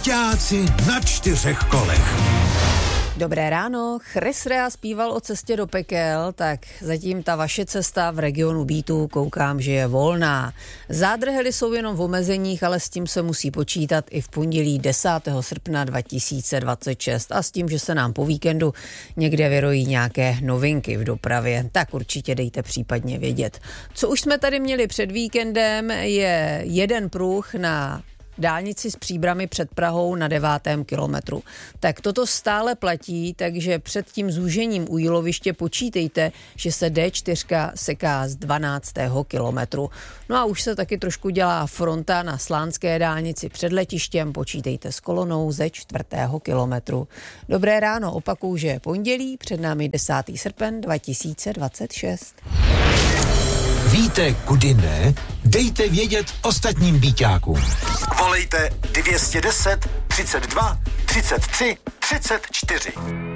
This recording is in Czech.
Byťáci na 4 kolech. Dobré ráno, Chris Rea zpíval o cestě do pekel, tak zatím ta vaše cesta v regionu Beatu koukám, že je volná. Zádrhely jsou jenom v omezeních, ale s tím se musí počítat i v pondělí 10. srpna 2026 a s tím, že se nám po víkendu někde vyrojí nějaké novinky v dopravě, tak určitě dejte případně vědět. Co už jsme tady měli před víkendem, je jeden pruh na dálnici s Příbrami před Prahou na 9. kilometru. Tak toto stále platí, takže před tím zúžením u Jíloviště počítejte, že se D4 seká z 12. kilometru. No a už se taky trošku dělá fronta na Slánské dálnici před letištěm, počítejte s kolonou ze 4. kilometru. Dobré ráno, opakuju, že je pondělí, před námi 10. srpen 2026. Víte, kudy ne? Dejte vědět ostatním Byťákům. Volejte 210 32 33 34.